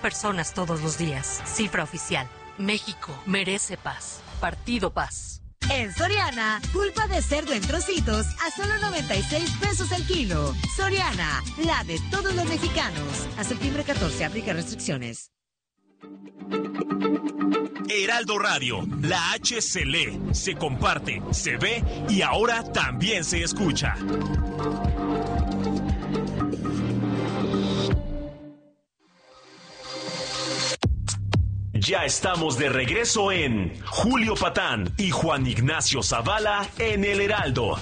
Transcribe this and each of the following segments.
personas todos los días. Cifra oficial. México merece paz. Partido Paz. En Soriana, pulpa de cerdo en trocitos a solo 96 pesos el kilo. Soriana, la de todos los mexicanos. A septiembre 14, aplica restricciones. Heraldo Radio, la H se lee, se comparte, se ve y ahora también se escucha. Ya estamos de regreso en Julio Patán y Juan Ignacio Zavala en El Heraldo.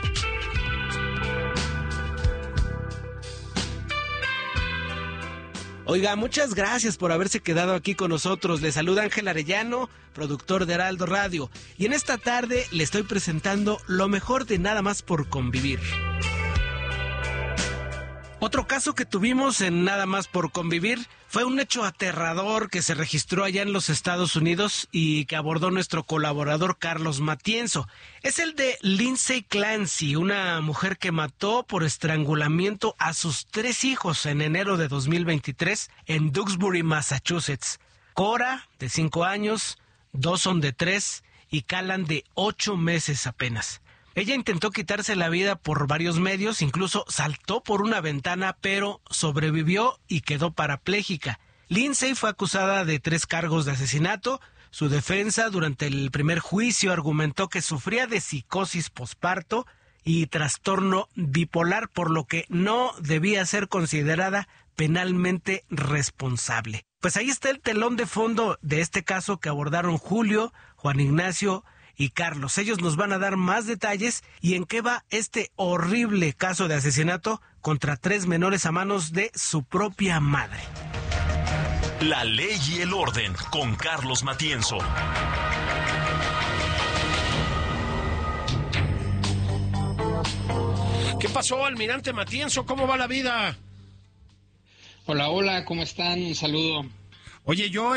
Oiga, muchas gracias por haberse quedado aquí con nosotros. Le saluda Ángel Arellano, productor de Heraldo Radio. Y en esta tarde le estoy presentando lo mejor de Nada Más por Convivir. Otro caso que tuvimos en Nada Más por Convivir fue un hecho aterrador que se registró allá en los Estados Unidos y que abordó nuestro colaborador Carlos Matienzo. Es el de Lindsay Clancy, una mujer que mató por estrangulamiento a sus 3 hijos en enero de 2023 en Duxbury, Massachusetts. Cora, de 5 años, Dawson, de 3 y Callan, de 8 meses apenas. Ella intentó quitarse la vida por varios medios, incluso saltó por una ventana, pero sobrevivió y quedó parapléjica. Lindsay fue acusada de 3 cargos de asesinato. Su defensa durante el primer juicio argumentó que sufría de psicosis posparto y trastorno bipolar, por lo que no debía ser considerada penalmente responsable. Pues ahí está el telón de fondo de este caso que abordaron Julio, Juan Ignacio y Carlos. Ellos nos van a dar más detalles y en qué va este horrible caso de asesinato contra 3 menores a manos de su propia madre. La ley y el orden con Carlos Matienzo. ¿Qué pasó, almirante Matienzo? ¿Cómo va la vida? Hola, ¿cómo están? Un saludo. Oye, yo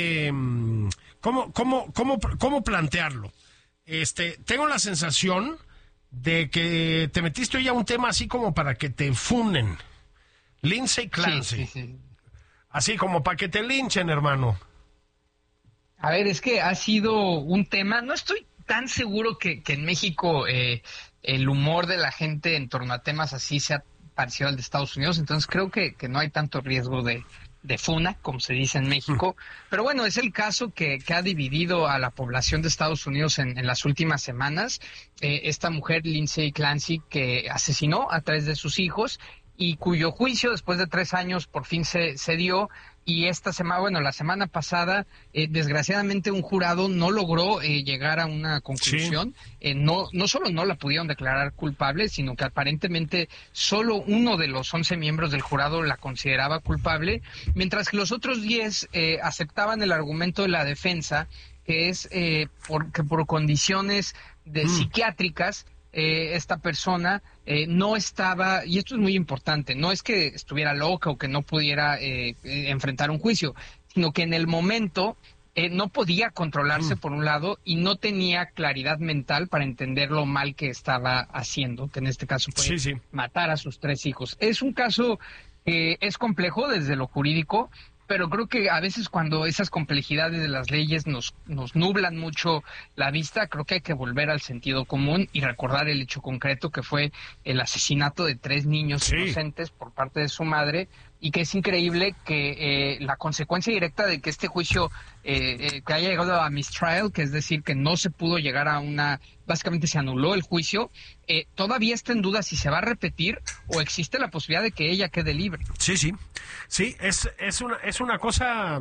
¿cómo plantearlo? Tengo la sensación de que te metiste hoy a un tema así como para que te funen. Lindsay Clancy. Sí. Así como para que te linchen, hermano. A ver, es que ha sido un tema, no estoy tan seguro que en México el humor de la gente en torno a temas así sea parecido al de Estados Unidos, entonces creo que no hay tanto riesgo de funa, como se dice en México. Pero bueno, es el caso que ha dividido a la población de Estados Unidos en las últimas semanas. Esta mujer, Lindsay Clancy, que asesinó a 3 de sus hijos y cuyo juicio, después de 3 años, por fin se dio. Y esta semana, la semana pasada, desgraciadamente un jurado no logró llegar a una conclusión. Sí. No solo no la pudieron declarar culpable, sino que aparentemente solo uno de los 11 miembros del jurado la consideraba culpable, mientras que los otros 10 aceptaban el argumento de la defensa, que es que por condiciones psiquiátricas, esta persona no estaba, y esto es muy importante, no es que estuviera loca o que no pudiera enfrentar un juicio, sino que en el momento no podía controlarse por un lado y no tenía claridad mental para entender lo mal que estaba haciendo, que en este caso fue matar a sus 3 hijos. Es un caso que es complejo desde lo jurídico, pero creo que a veces cuando esas complejidades de las leyes nos nublan mucho la vista, creo que hay que volver al sentido común y recordar el hecho concreto que fue el asesinato de 3 niños inocentes por parte de su madre, y que es increíble que la consecuencia directa de que este juicio que haya llegado a mistrial, que es decir, que no se pudo llegar a básicamente se anuló el juicio, todavía está en duda si se va a repetir o existe la posibilidad de que ella quede libre. Sí, es una cosa,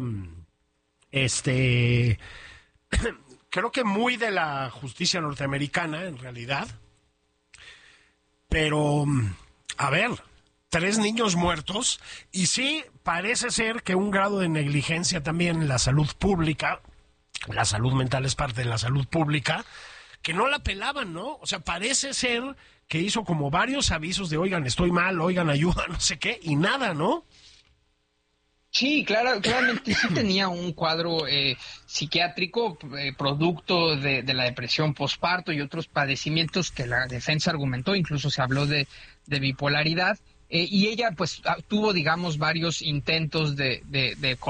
creo que muy de la justicia norteamericana, en realidad, pero, a ver, 3 niños muertos, y sí, parece ser que un grado de negligencia también en la salud pública, la salud mental es parte de la salud pública, que no la pelaban, ¿no? O sea, parece ser que hizo como varios avisos de, oigan, estoy mal, oigan, ayuda, no sé qué, y nada, ¿no? Sí, claramente sí tenía un cuadro psiquiátrico producto de la depresión posparto y otros padecimientos que la defensa argumentó, incluso se habló de bipolaridad. Y ella pues tuvo, digamos, varios intentos de